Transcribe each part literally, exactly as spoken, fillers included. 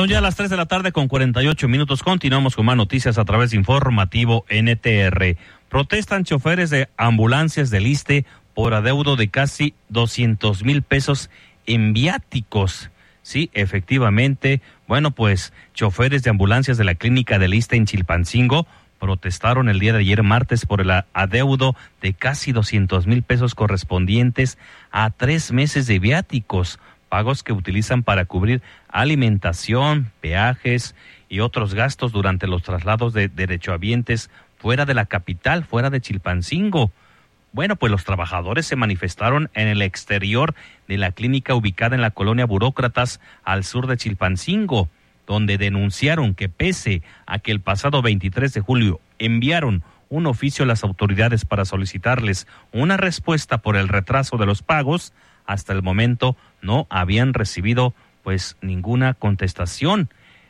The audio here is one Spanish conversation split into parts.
Son ya las tres de la tarde con cuarenta y ocho minutos. Continuamos con más noticias a través de Informativo N T R. Protestan choferes de ambulancias del ISSSTE por adeudo de casi doscientos mil pesos en viáticos. Sí, efectivamente. Bueno, pues choferes de ambulancias de la clínica del ISSSTE en Chilpancingo protestaron el día de ayer martes por el adeudo de casi doscientos mil pesos correspondientes a tres meses de viáticos, pagos que utilizan para cubrir alimentación, peajes y otros gastos durante los traslados de derechohabientes fuera de la capital, fuera de Chilpancingo. Bueno, pues los trabajadores se manifestaron en el exterior de la clínica ubicada en la colonia Burócratas, al sur de Chilpancingo, donde denunciaron que pese a que el pasado veintitrés de julio enviaron un oficio a las autoridades para solicitarles una respuesta por el retraso de los pagos, hasta el momento no habían recibido pues ninguna contestación.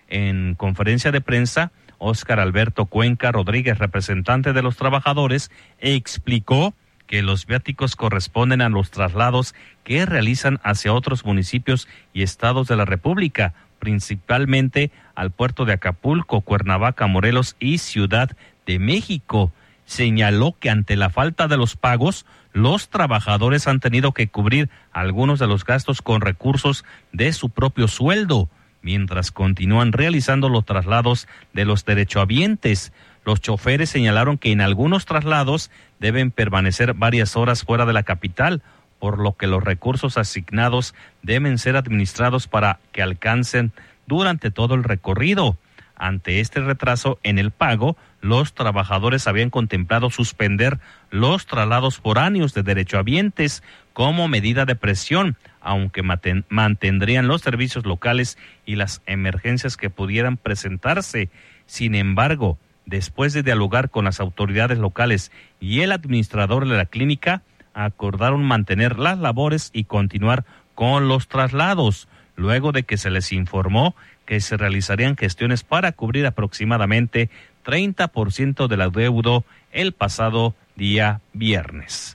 En conferencia de prensa, Óscar Alberto Cuenca Rodríguez, representante de los trabajadores, explicó que los viáticos corresponden a los traslados que realizan hacia otros municipios y estados de la República, principalmente al puerto de Acapulco, Cuernavaca, Morelos y Ciudad de México. Señaló que ante la falta de los pagos, los trabajadores han tenido que cubrir algunos de los gastos con recursos de su propio sueldo, mientras continúan realizando los traslados de los derechohabientes. Los choferes señalaron que en algunos traslados deben permanecer varias horas fuera de la capital, por lo que los recursos asignados deben ser administrados para que alcancen durante todo el recorrido. Ante este retraso en el pago, los trabajadores habían contemplado suspender los traslados foráneos de derechohabientes como medida de presión, aunque maten- mantendrían los servicios locales y las emergencias que pudieran presentarse. Sin embargo, después de dialogar con las autoridades locales y el administrador de la clínica, acordaron mantener las labores y continuar con los traslados, luego de que se les informó que se realizarían gestiones para cubrir aproximadamente treinta por ciento del adeudo el pasado día viernes.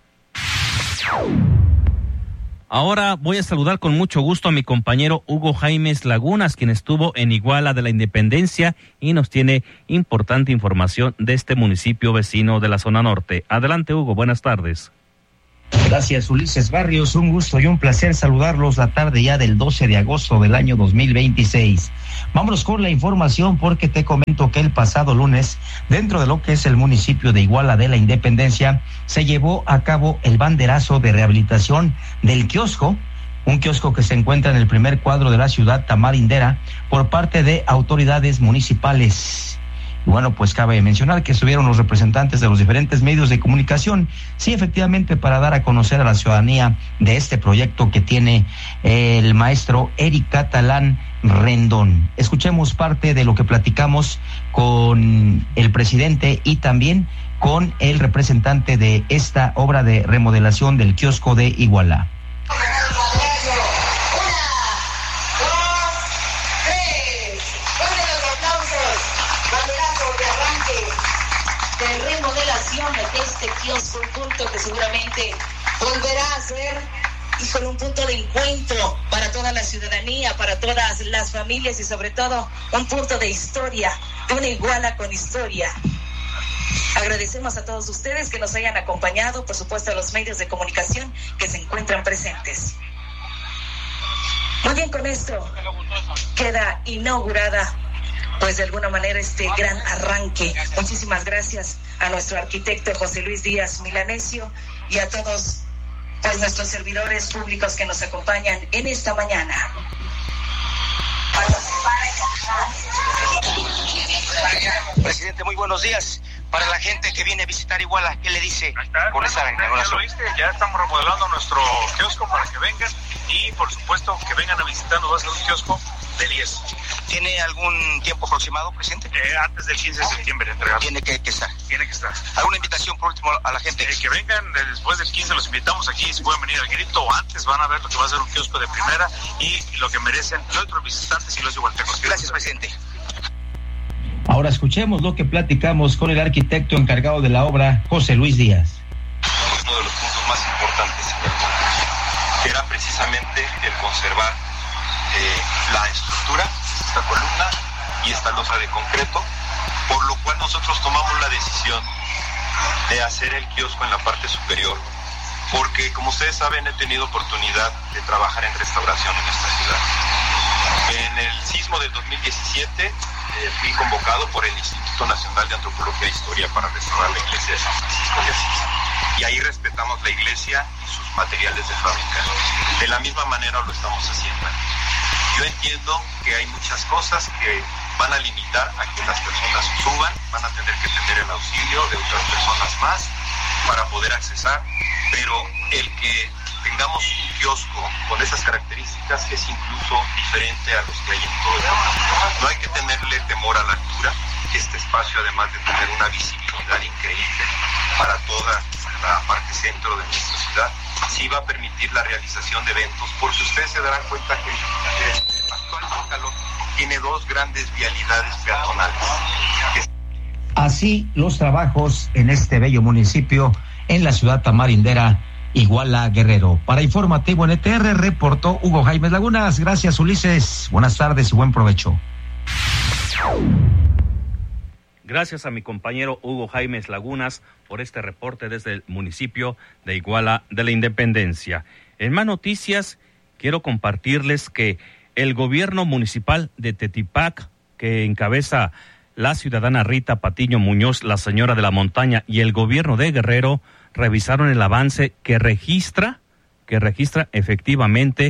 Ahora voy a saludar con mucho gusto a mi compañero Hugo Jaimes Lagunas, quien estuvo en Iguala de la Independencia y nos tiene importante información de este municipio vecino de la zona norte. Adelante, Hugo, buenas tardes. Gracias, Ulises Barrios, un gusto y un placer saludarlos la tarde ya del doce de agosto del año dos mil veintiséis. Vámonos con la información porque te comento que el pasado lunes, dentro de lo que es el municipio de Iguala de la Independencia, se llevó a cabo el banderazo de rehabilitación del kiosco, un kiosco que se encuentra en el primer cuadro de la ciudad tamarindera por parte de autoridades municipales. Y bueno, pues cabe mencionar que estuvieron los representantes de los diferentes medios de comunicación, sí, efectivamente, para dar a conocer a la ciudadanía de este proyecto que tiene el maestro Eric Catalán Rendón. Escuchemos parte de lo que platicamos con el presidente y también con el representante de esta obra de remodelación del kiosco de Iguala. De remodelación de este kiosco, un punto que seguramente volverá a ser y con un punto de encuentro para toda la ciudadanía, para todas las familias y sobre todo un punto de historia, de una Iguala con historia. Agradecemos a todos ustedes que nos hayan acompañado, por supuesto a los medios de comunicación que se encuentran presentes. Muy bien, con esto queda inaugurada pues de alguna manera este gran arranque. Muchísimas gracias a nuestro arquitecto José Luis Díaz Milanesio y a todos pues nuestros servidores públicos que nos acompañan en esta mañana. Presidente, muy buenos días. Para la gente que viene a visitar Iguala, ¿qué le dice con esa inauguración? Ya lo viste, ya estamos remodelando nuestro kiosco para que vengan y por supuesto que vengan a visitarnos. Va a ser un kiosco de diez. ¿Tiene algún tiempo aproximado, presidente? Eh, antes del quince de septiembre entregado. Tiene que, que estar. Tiene que estar. ¿Alguna invitación por último a la gente? Eh, que vengan eh, después del quince, los invitamos aquí, si pueden venir al grito o antes, van a ver lo que va a ser un kiosco de primera y lo que merecen los otros visitantes y los igualtecos. Gracias, presidente. Ahora escuchemos lo que platicamos con el arquitecto encargado de la obra, José Luis Díaz. Uno de los puntos más importantes era precisamente el conservar eh, la estructura esta columna y esta losa de concreto, por lo cual nosotros tomamos la decisión de hacer el kiosco en la parte superior, porque como ustedes saben he tenido oportunidad de trabajar en restauración en esta ciudad. En el sismo del dos mil diecisiete eh, fui convocado por el Instituto Nacional de Antropología e Historia para restaurar la iglesia de San Francisco de Asís. Y ahí respetamos la iglesia y sus materiales de fábrica. De la misma manera lo estamos haciendo. Yo entiendo que hay muchas cosas que van a limitar a que las personas suban, van a tener que tener el auxilio de otras personas más para poder accesar, pero el que tengamos un kiosco con esas características es incluso diferente a los que hay en todo el mundo. No hay que tenerle temor a la altura. Este espacio, además de tener una visibilidad increíble para toda la parte centro de nuestra ciudad, sí va a permitir la realización de eventos, porque ustedes se darán cuenta que el actual Zócalo tiene dos grandes vialidades peatonales. Así los trabajos en este bello municipio en la ciudad tamarindera Iguala Guerrero. Para Informativo N T R reportó Hugo Jaime Lagunas. Gracias, Ulises. Buenas tardes y buen provecho. Gracias a mi compañero Hugo Jaime Lagunas por este reporte desde el municipio de Iguala de la Independencia. En más noticias, quiero compartirles que el gobierno municipal de Tetipac, que encabeza la ciudadana Rita Patiño Muñoz, la señora de la montaña, y el gobierno de Guerrero, revisaron el avance que registra, que registra efectivamente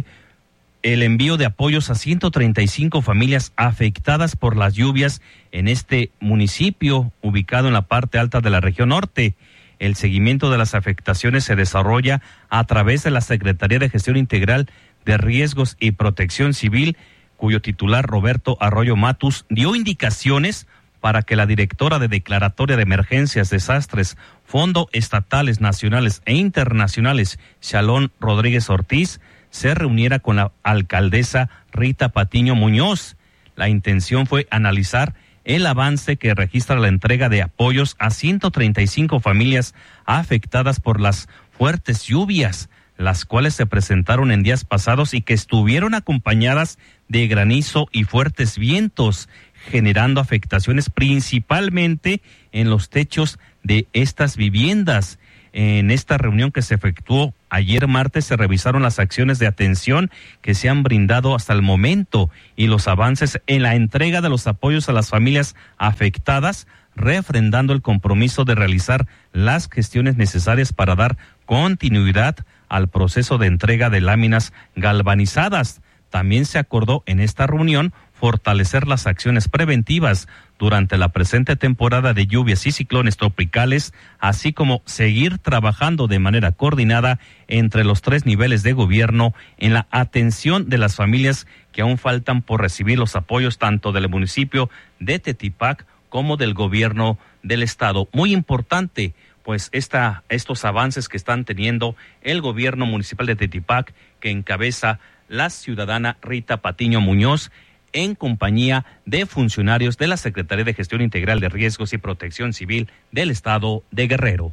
el envío de apoyos a ciento treinta y cinco familias afectadas por las lluvias en este municipio ubicado en la parte alta de la región norte. El seguimiento de las afectaciones se desarrolla a través de la Secretaría de Gestión Integral de Riesgos y Protección Civil, cuyo titular Roberto Arroyo Matus dio indicaciones para que la directora de Declaratoria de Emergencias, Desastres, Fondo Estatales, Nacionales e Internacionales, Shalón Rodríguez Ortiz, se reuniera con la alcaldesa Rita Patiño Muñoz. La intención fue analizar el avance que registra la entrega de apoyos a ciento treinta y cinco familias afectadas por las fuertes lluvias, las cuales se presentaron en días pasados y que estuvieron acompañadas de granizo y fuertes vientos, generando afectaciones principalmente en los techos de estas viviendas. En esta reunión que se efectuó ayer martes se revisaron las acciones de atención que se han brindado hasta el momento y los avances en la entrega de los apoyos a las familias afectadas, refrendando el compromiso de realizar las gestiones necesarias para dar continuidad al proceso de entrega de láminas galvanizadas. También se acordó en esta reunión fortalecer las acciones preventivas durante la presente temporada de lluvias y ciclones tropicales, así como seguir trabajando de manera coordinada entre los tres niveles de gobierno en la atención de las familias que aún faltan por recibir los apoyos tanto del municipio de Tetipac como del gobierno del estado. Muy importante, pues esta, estos avances que están teniendo el gobierno municipal de Tetipac, que encabeza la ciudadana Rita Patiño Muñoz, en compañía de funcionarios de la Secretaría de Gestión Integral de Riesgos y Protección Civil del Estado de Guerrero.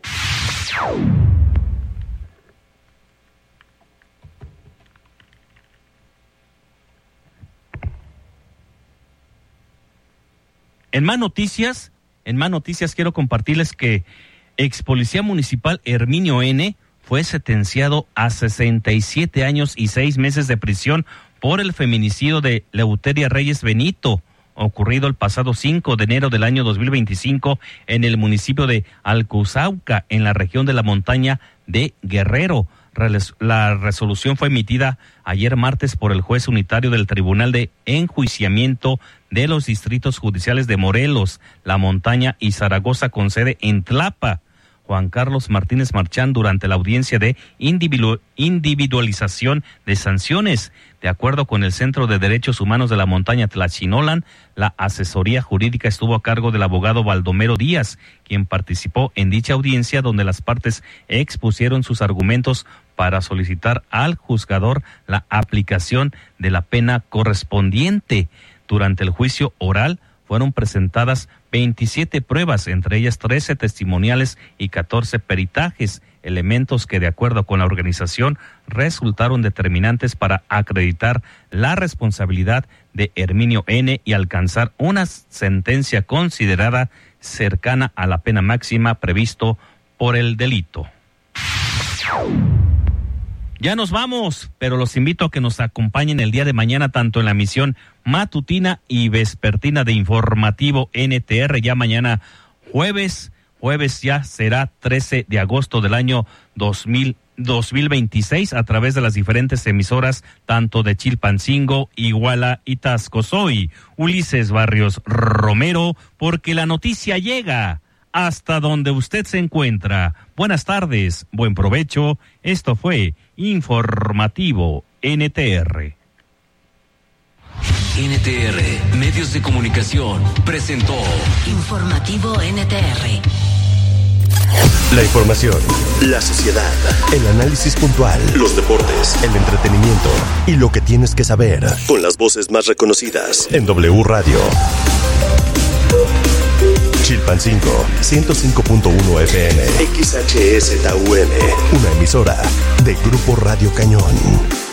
En más noticias, en más noticias quiero compartirles que ex policía municipal Herminio N. fue sentenciado a sesenta y siete años y seis meses de prisión por el feminicidio de Leuteria Reyes Benito, ocurrido el pasado cinco de enero del año dos mil veinticinco en el municipio de Alcuzauca, en la región de la montaña de Guerrero. La resolución fue emitida ayer martes por el juez unitario del Tribunal de Enjuiciamiento de los Distritos Judiciales de Morelos, La Montaña y Zaragoza, con sede en Tlapa, Juan Carlos Martínez Marchán, durante la audiencia de individu- individualización de sanciones. De acuerdo con el Centro de Derechos Humanos de la Montaña Tlachinolan, la asesoría jurídica estuvo a cargo del abogado Baldomero Díaz, quien participó en dicha audiencia, donde las partes expusieron sus argumentos para solicitar al juzgador la aplicación de la pena correspondiente. Durante el juicio oral fueron presentadas veintisiete pruebas, entre ellas trece testimoniales y catorce peritajes. elementos que de acuerdo con la organización resultaron determinantes para acreditar la responsabilidad de Herminio N. y alcanzar una sentencia considerada cercana a la pena máxima previsto por el delito. Ya nos vamos, pero los invito a que nos acompañen el día de mañana tanto en la emisión matutina y vespertina de Informativo N T R. Ya mañana jueves, jueves ya será trece de agosto del año dos mil veintiséis a través de las diferentes emisoras tanto de Chilpancingo, Iguala y Taxco. Soy Ulises Barrios Romero, porque la noticia llega hasta donde usted se encuentra. Buenas tardes, buen provecho. Esto fue Informativo N T R. N T R, Medios de Comunicación, presentó Informativo N T R. La información, la sociedad, el análisis puntual, los deportes, el entretenimiento y lo que tienes que saber, con las voces más reconocidas en W Radio. Chilpancingo, ciento cinco punto uno F M, X H S T U M, una emisora de Grupo Radio Cañón.